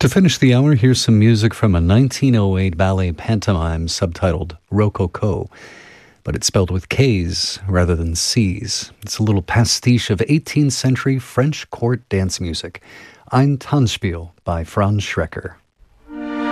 To finish the hour, here's some music from a 1908 ballet pantomime subtitled Rococo, but it's spelled with K's rather than C's. It's a little pastiche of 18th century French court dance music. Ein Tanzspiel by Franz Schrecker.